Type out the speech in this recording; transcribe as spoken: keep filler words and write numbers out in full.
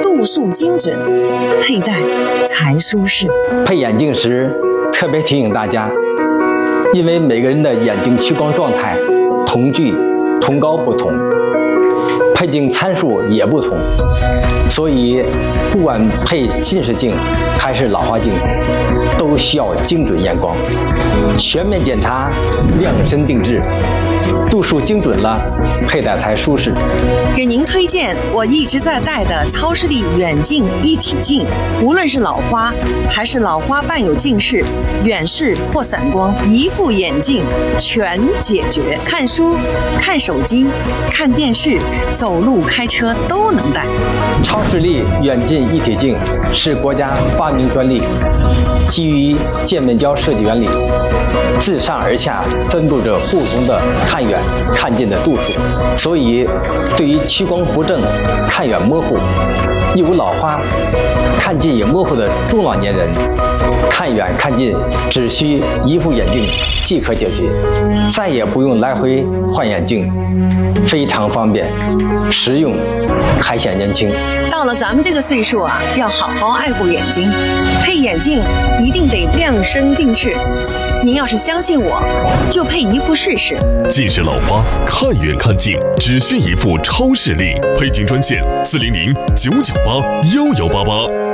度数精准，佩戴才舒适。 配眼镜时特别提醒大家，因为每个人的眼睛屈光状态、瞳距、瞳高不同，配镜参数也不同，所以不管配近视镜还是老花镜，都需要精准验光，全面检查，量身定制，度数精准了，佩戴才舒适。 给您推荐我一直在戴的超视力远近一体镜，无论是老花还是老花伴有近视、远视或散光，一副眼镜全解决。看书、看手机、看电视、走路、开车都能戴。 超视力远近一体镜是国家发明专利，基于渐面胶设计原理，自上而下分布着不同的看远、看近的度数，所以对于屈光不正、看远模糊、一无老花、看近也模糊的中老年人，看远看近只需一副眼镜即可解决，再也不用来回换眼镜，非常方便，实用，还显年轻。 到了咱们这个岁数啊，要好好爱护眼睛，配眼镜一定得量身定制。您要是相信我，就配一副试试。 近视老花，看远看近，只需一副超视力。配镜专线：四零零九九八幺幺八八。